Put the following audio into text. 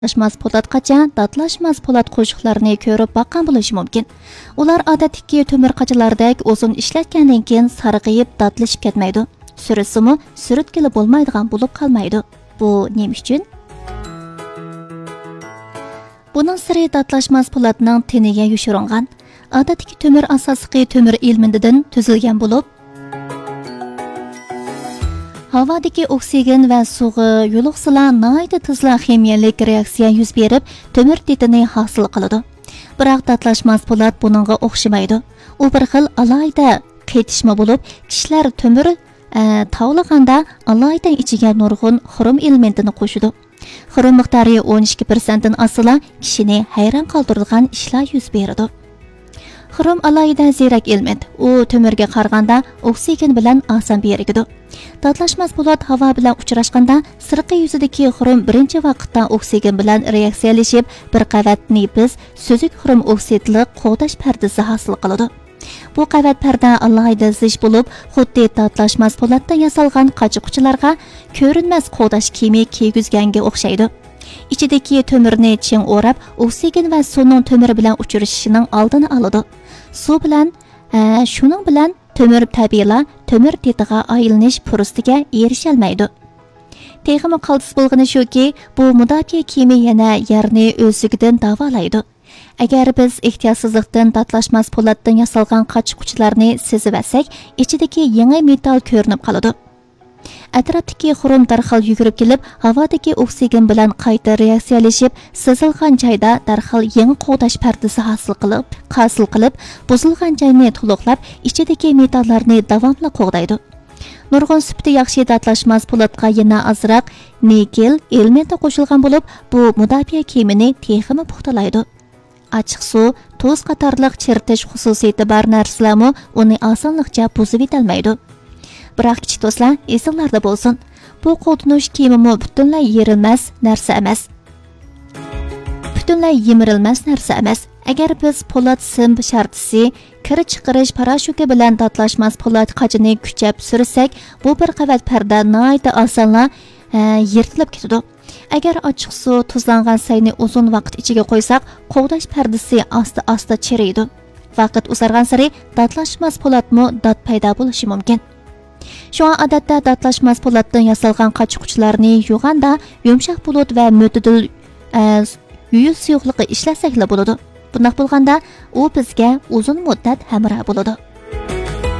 Datlashmas po'latqacha, datlashmas po'lat qo'shiqlarini ko'rib baqqan bo'lishi mumkin. Ular odatdagi to'mir qachalardek uzun ishlatgandan keyin sarg'ayib datlashib ketmaydi. Surisimi suritkili bo'lmaydigan bo'lib qolmaydi. Bu nima uchun? Buning siri datlashmas po'latning teniga yoshiringan. Odatdagi to'mir asosiy to'mir ilmindidan tuzilgan bo'lib, havadagi oksigen va suvga yo'liqsalar nayda tezla ximiyalik reaksiya yuz berib, to'mir tetini hosil qiladi. Biroq datlashmas po'lat buningga o'xshamaydi. U bir xil alayda qaytishma bo'lib, kishilar to'mir tavlaganda alayda ichiga nurg'un xrom elementini qo'shadi. Xrom miqdori 12% dan asla kishini hayron qoldiradigan ishlar yuz beradi. Xrom alayda ziyrak element. U to'mirga qaraganda oksigen bilan oson berigidi. Datlashmas po'lat havo bilan uchrashganda sirqi yuzidagi xrom birinchi vaqtda oksigen bilan reaksiyalashib, bir qavat nefis suzuk xrom oksidli qo'g'dash pardasi hosil qiladi. Bu qavat parda alayda zich bo'lib, xuddi datlashmas po'latdan yasalgan qachiquchilarga ko'rinmas qo'g'dash kiyimi kiygizganga o'xshaydi. İçideki tömürni çiң o'rab, oksigen va suvning to'mir bilan uchrashishining oldini oladi. Suv bilan, shuning bilan to'mir tabiiyla to'mir tetiga aylanish fursatiga erisha olmaydi. Texmi qaldis bo'lgani shuki, bu mudofaa kiyimi yana yerni o'zligidan davolaydi. Agar biz ehtiyotsizlikdan datlashmas po'latdan yasalgan qachiquchilarni sezib olsak, ichidagi yangi metal ko'rinib qoladi. Atrofdagi xrom darhol yugurib kelib, havodagi oksigen bilan qayta reaksiyalashib, sezilgan joyda darhol yangi qo'g'dash pardasi hosil qilib, buzilgan joyni to'liqlab, ichidagi metallarni davomli qo'g'daydi. Nurg'un sifati yaxshi datlashmas po'latga yana azroq nikel elementi qo'shilgan bo'lib, bu mudofaa kiyimini texmi puxtalaydi. Ochiq suv, tuz qatorliq chiritish xususiyati bor narsalarmi uni osonlikcha buzib etolmaydi. Biroq kichik do'stlar, esinglarda bo'lsin. Bu qo'dinish kiyimi butunlay yerilmas narsa emas. Butunlay yemirilmas narsa emas. Agar biz po'lat sim shartisi, kiri chiqarish parashuti bilan datlashmas po'lat qachini kuchab sursak, bu bir qavat parda nayda osonla yirtilib ketadi. Agar ochiq suv, tuzlangan sayni uzun vaqt ichiga qo'ysak, qo'g'dash pardasi asta-asta chiriydi. Vaqt uzargan sari datlashmas po'latmi dot paydo bo'lishi mumkin. Şu an odatda datlashmas po'latdan yasalgan qachiquchilarni yuvganda yumshoq bulut va mo'tadil yuvish suyuqligi ishlasakla bo'ladi. Bunday bo'lganda u bizga uzun muddat hamroh bo'ladi.